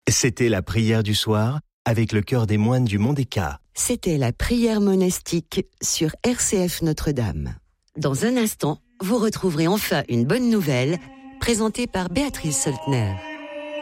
C'était la prière du soir avec le chœur des moines du Mont des Cats. C'était la prière monastique sur RCF Notre-Dame. Dans un instant, vous retrouverez enfin une bonne nouvelle présentée par Béatrice Soltner.